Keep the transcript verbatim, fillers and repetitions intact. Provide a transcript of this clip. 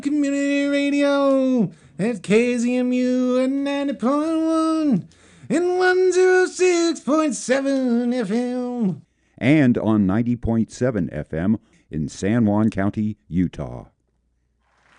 Community radio at K Z M U at ninety point one and one oh six point seven F M. And on ninety point seven F M in San Juan County, Utah.